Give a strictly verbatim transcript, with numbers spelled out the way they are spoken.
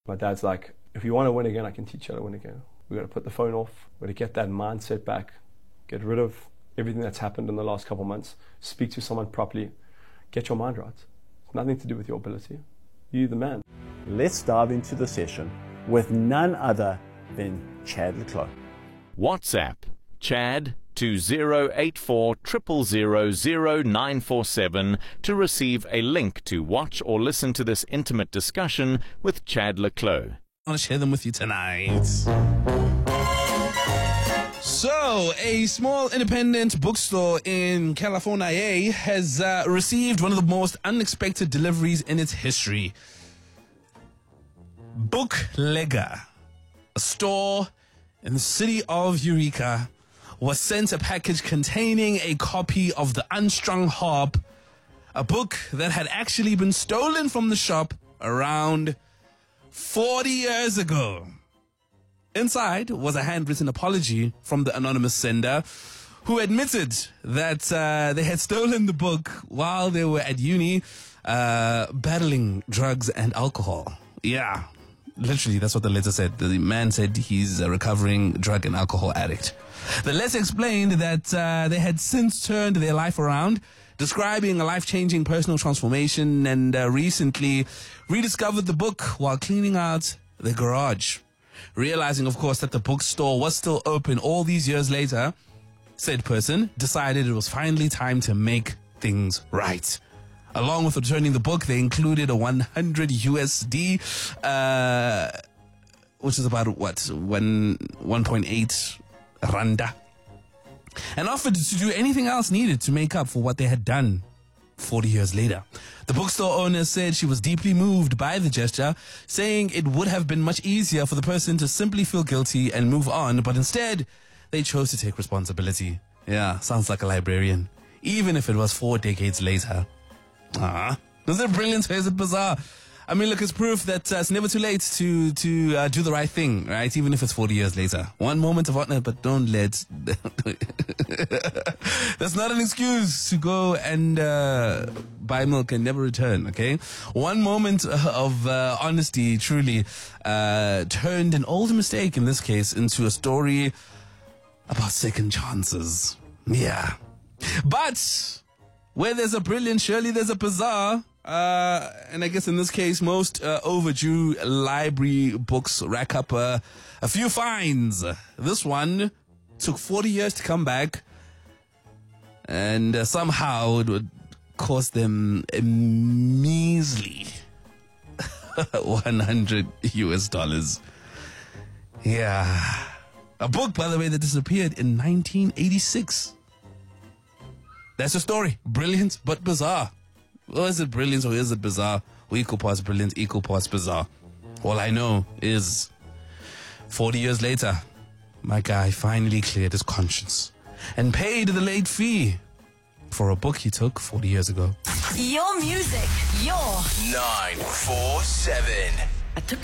My dad's like, if you want to win again, I can teach you how to win again. We've got to put the phone off. We've got to get that mindset back. Get rid of everything that's happened in the last couple of months. Speak to someone properly. Get your mind right. It's nothing to do with your ability. You're the man. Let's dive into the session with none other than Chad le Clos. WhatsApp Chad to zero eight four zero zero zero zero nine four seven to receive a link to watch or listen to this intimate discussion with Chad le Clos. I want to share them with you tonight. So, a small independent bookstore in California has uh, received one of the most unexpected deliveries in its history. Booklegger, a store in the city of Eureka, was sent a package containing a copy of The Unstrung Harp, a book that had actually been stolen from the shop around forty years ago. Inside was a handwritten apology from the anonymous sender, who admitted that uh, they had stolen the book while they were at uni, uh, battling drugs and alcohol. Yeah, literally, that's what the letter said. The man said he's a recovering drug and alcohol addict. The letter explained that uh, they had since turned their life around, describing a life-changing personal transformation, and uh, recently rediscovered the book while cleaning out their garage. Realizing, of course, that the bookstore was still open all these years later, said person decided it was finally time to make things right. Along with returning the book, they included a one hundred U S D, uh, which is about, what, one, one point eight randa, and offered to do anything else needed to make up for what they had done forty years later. The bookstore owner said she was deeply moved by the gesture, saying it would have been much easier for the person to simply feel guilty and move on, but instead, they chose to take responsibility. Yeah, sounds like a librarian, even if it was four decades later. Ah, is it brilliant or is it bizarre? I mean, look, it's proof that uh, it's never too late to to uh, do the right thing, right? Even if it's forty years later. One moment of honor, but don't let... That's not an excuse to go and uh, buy milk and never return, okay? One moment of uh, honesty truly uh, turned an old mistake, in this case, into a story about second chances. Yeah. But where there's a brilliant, surely there's a bizarre. Uh, and I guess in this case, most uh, overdue library books rack up uh, a few fines. This one took forty years to come back, and uh, somehow it would cost them a measly one hundred U S dollars. Yeah. A book, by the way, that disappeared in nineteen eighty-six. That's the story. Brilliant, but bizarre. Or is it brilliant or is it bizarre? Or equal parts brilliant, equal parts bizarre? All I know is forty years later, my guy finally cleared his conscience and paid the late fee for a book he took forty years ago. Your music, your nine four seven. I took